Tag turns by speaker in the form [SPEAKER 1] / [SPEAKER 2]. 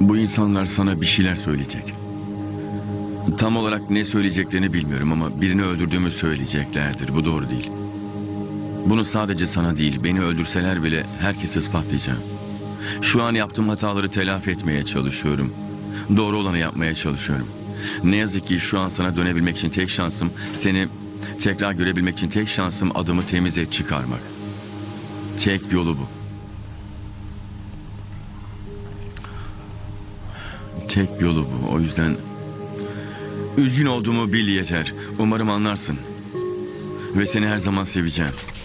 [SPEAKER 1] Bu insanlar sana bir şeyler söyleyecek. Tam olarak ne söyleyeceklerini bilmiyorum ama birini öldürdüğümü söyleyeceklerdir. Bu doğru değil. Bunu sadece sana değil, beni öldürseler bile herkese ispatlayacağım. Şu an yaptığım hataları telafi etmeye çalışıyorum. Doğru olanı yapmaya çalışıyorum. Ne yazık ki şu an sana dönebilmek için tek şansım, seni tekrar görebilmek için tek şansım adımı temize çıkarmak. Tek yolu bu. Tek yolu bu. O yüzden üzgün olduğumu bil yeter. Umarım anlarsın. Ve seni her zaman seveceğim.